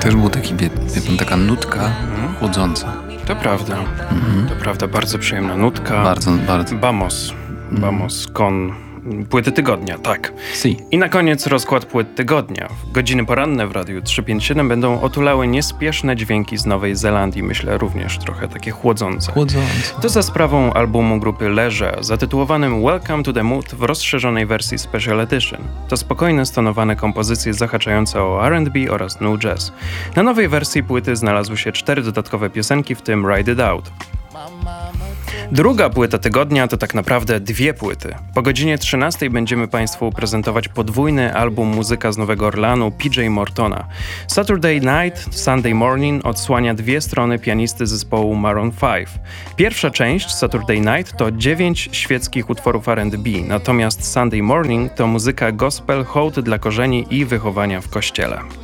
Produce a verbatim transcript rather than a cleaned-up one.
Też był taki, wie, wie pan, taka nutka mhm. chłodząca. To prawda, mhm. to prawda, bardzo przyjemna nutka. Bardzo, bardzo. Vamos, vamos, con płyty tygodnia, tak. Si. I na koniec rozkład płyt tygodnia. Godziny poranne w Radiu trzysta pięćdziesiąt siedem będą otulały niespieszne dźwięki z Nowej Zelandii, myślę również trochę takie chłodzące. Chłodzące. To za sprawą albumu grupy Leże, zatytułowanym Welcome to the Mood w rozszerzonej wersji Special Edition. To spokojne, stonowane kompozycje zahaczające o R and B oraz new jazz. Na nowej wersji płyty znalazły się cztery dodatkowe piosenki, w tym Ride It Out. Druga płyta tygodnia to tak naprawdę dwie płyty. Po godzinie trzynastej będziemy Państwu prezentować podwójny album muzyka z Nowego Orleanu P J Mortona. Saturday Night, Sunday Morning odsłania dwie strony pianisty zespołu Maroon pięć. Pierwsza część, Saturday Night, to dziewięć świeckich utworów R and B, natomiast Sunday Morning to muzyka gospel, hołd dla korzeni i wychowania w kościele.